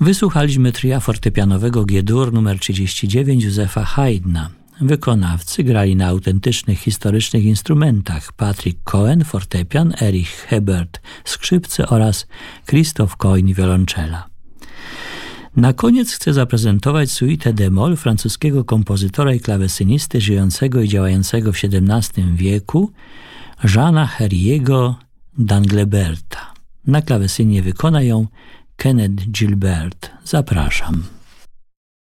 Wysłuchaliśmy tria fortepianowego G-dur nr 39 Józefa Haydna. Wykonawcy grali na autentycznych, historycznych instrumentach: Patrick Cohen fortepian, Erich Hebert skrzypce oraz Christoph Coin wiolonczela. Na koniec chcę zaprezentować suitę d-moll francuskiego kompozytora i klawesynisty żyjącego i działającego w XVII wieku Jeana Herriego d'Angleberta. Na klawesynie wykona ją Kenneth Gilbert. Zapraszam.